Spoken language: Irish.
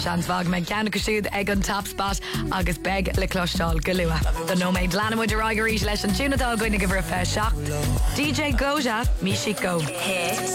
Seansvag me ceanna go siúd ag an top spot agus beg le clostáil go lua. Don nóméid Lana de Raigerí leis an túnadá goine go bhar a fé seach. DJ Goja, Mí Chico.